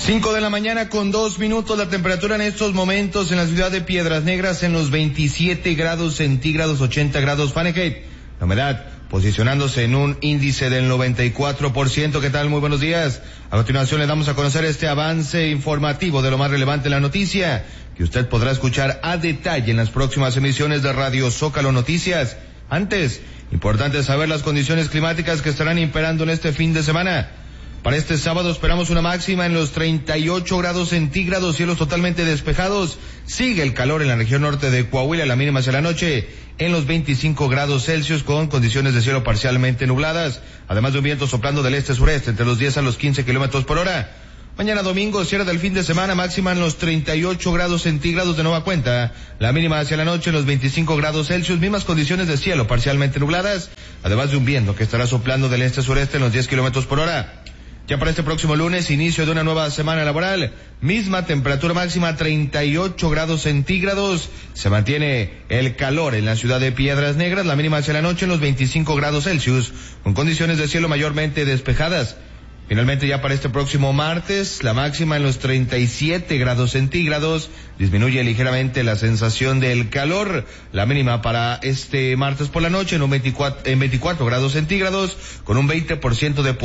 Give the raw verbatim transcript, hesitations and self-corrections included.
Cinco de la mañana con dos minutos, la temperatura en estos momentos en la ciudad de Piedras Negras en los veintisiete grados centígrados, ochenta grados Fahrenheit. La humedad posicionándose en un índice del noventa y cuatro por ciento. ¿Qué tal? Muy buenos días. A continuación le damos a conocer este avance informativo de lo más relevante en la noticia, que usted podrá escuchar a detalle en las próximas emisiones de Radio Zócalo Noticias. Antes, importante saber las condiciones climáticas que estarán imperando en este fin de semana. Para este sábado esperamos una máxima en los treinta y ocho grados centígrados, cielos totalmente despejados. Sigue el calor en la región norte de Coahuila, la mínima hacia la noche en los veinticinco grados Celsius con condiciones de cielo parcialmente nubladas, además de un viento soplando del este-sureste entre los diez a los quince kilómetros por hora. Mañana domingo, cierre del fin de semana, máxima en los treinta y ocho grados centígrados de nueva cuenta, la mínima hacia la noche en los veinticinco grados Celsius, mismas condiciones de cielo parcialmente nubladas, además de un viento que estará soplando del este-sureste en los diez kilómetros por hora. Ya para este próximo lunes, inicio de una nueva semana laboral, misma temperatura máxima treinta y ocho grados centígrados, se mantiene el calor en la ciudad de Piedras Negras, la mínima hacia la noche en los veinticinco grados Celsius, con condiciones de cielo mayormente despejadas. Finalmente ya para este próximo martes, la máxima en los treinta y siete grados centígrados, disminuye ligeramente la sensación del calor, la mínima para este martes por la noche en un veinticuatro, en veinticuatro grados centígrados, con un veinte por ciento de